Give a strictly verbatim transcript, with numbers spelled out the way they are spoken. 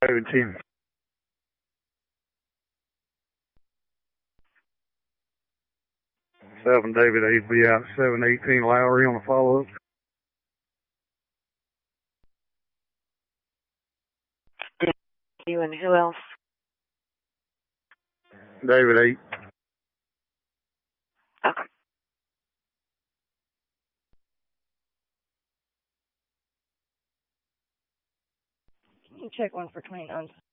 David ten. Seven David eight be out seven eighteen Lowry on the follow up. You and who else? David eight. Okay. Check one for twenty-nine.